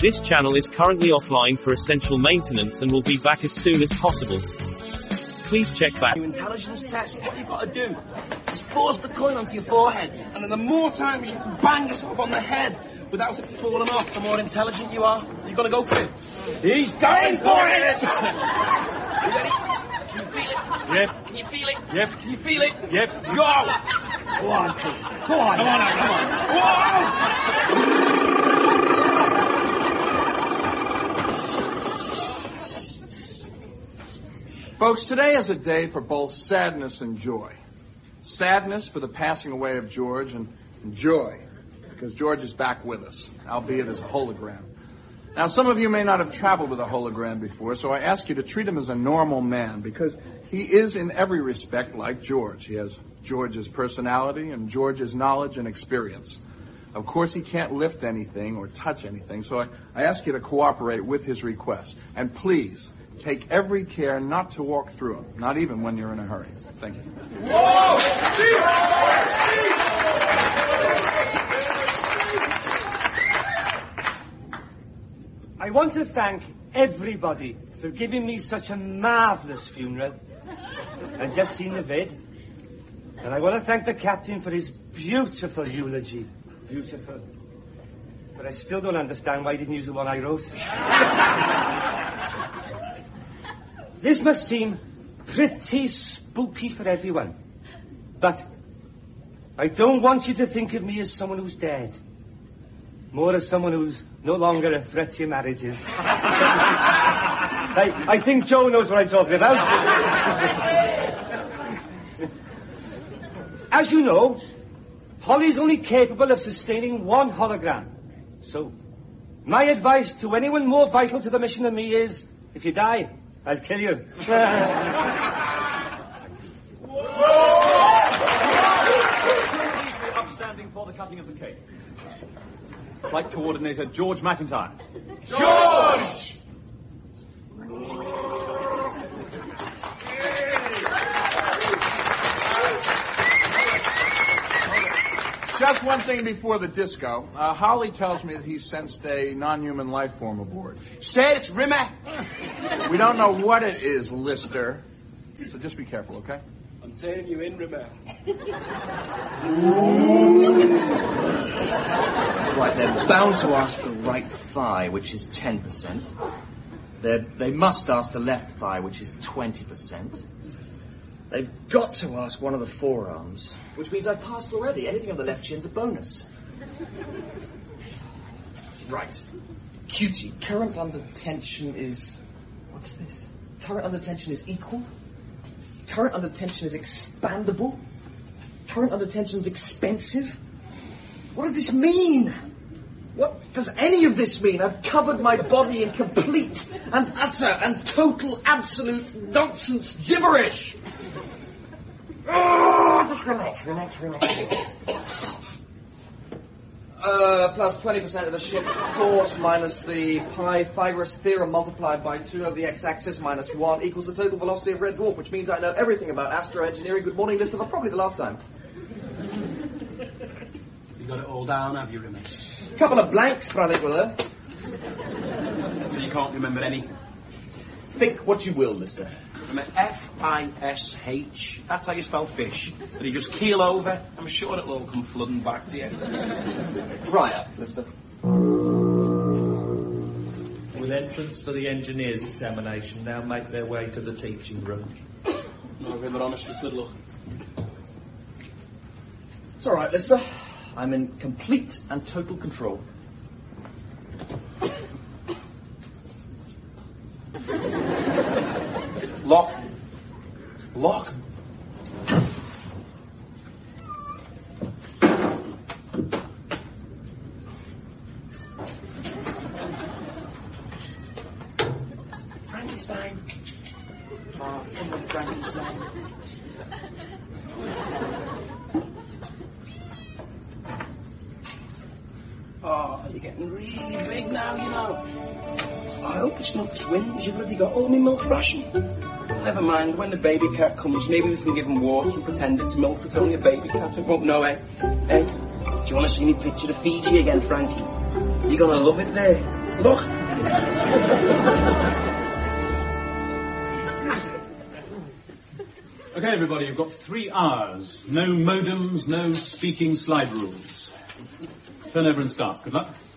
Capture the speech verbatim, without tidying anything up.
This channel is currently offline for essential maintenance and will be back as soon as possible. Please check back. Your intelligence test, what you've got to do is force the coin onto your forehead, and then the more times you can bang yourself on the head without it falling off, the more intelligent you are. You're going to go for it. He's going for it! You ready? Can you feel it? Yep. Can you feel it? Yep. Can you feel it? Yep. Go! Go on, kid. Go on. Come on now, come on. Folks, today is a day for both sadness and joy. Sadness for the passing away of George, and joy because George is back with us, albeit as a hologram. Now, some of you may not have traveled with a hologram before, so I ask you to treat him as a normal man, because he is in every respect like George. He has George's personality and George's knowledge and experience. Of course, he can't lift anything or touch anything, so I, I ask you to cooperate with his request. And please, take every care not to walk through him, not even when you're in a hurry. Thank you. Whoa! I want to thank everybody for giving me such a marvellous funeral. I've just seen the vid. And I want to thank the captain for his beautiful eulogy. Beautiful. But I still don't understand why he didn't use the one I wrote. This must seem pretty spooky for everyone. But I don't want you to think of me as someone who's dead. More as someone who's no longer a threat to your marriages. I, I think Joe knows what I'm talking about. As you know, Holly's only capable of sustaining one hologram. So, my advice to anyone more vital to the mission than me is, if you die, I'll kill you. Upstanding for the cutting of the cake. Flight coordinator George McIntyre. George! Just one thing before the disco. Uh, Holly tells me that he sensed a non-human life form aboard. Say it's Rimmer. We don't know what it is, Lister. So just be careful, okay? I'm turning you in, Rimmer. Right, they're bound to ask the right thigh, which is ten percent. They're, they must ask the left thigh, which is twenty percent. They've got to ask one of the forearms, which means I've passed already. Anything on the left shin's a bonus. Right. Cutie, current under tension is... What's this? Current under tension is equal. Current under tension is expandable. Current under tension is expensive. What does this mean? What does any of this mean? I've covered my body in complete and utter and total absolute nonsense gibberish. Oh, just relax, relax, relax. Uh, plus twenty percent of the ship's force minus the Pythagoras theorem multiplied by two over the x-axis minus one equals the total velocity of Red Dwarf, which means I know everything about astroengineering. Good morning, Lister, for probably the last time. You got it all down, have you, Rimmer? Couple of blanks, brother, brother. So you can't remember any? Think what you will, Lister. Remember F I S H. That's how you spell fish. But you just keel over. I'm sure it'll all come flooding back to you. Dry up, Lister. With entrance for the engineers examination, now make their way to the teaching room. No, Rimmer, honestly, good luck. It's all right, Lister. I'm in complete and total control. Lock. Lock. Frankenstein. Oh, come on, Frankenstein. Oh, you're getting really big now, you know. I hope it's not twins. You've already got all my milk ration. Never mind, when the baby cat comes, maybe we can give him water and pretend it's milk. It's only a baby cat. It won't know, eh? Hey, do you want to see me picture of Fiji again, Frankie? You're going to love it there. Look. Okay, everybody, you've got three hours. No modems, no speaking slide rules. Turn over and start. Good luck.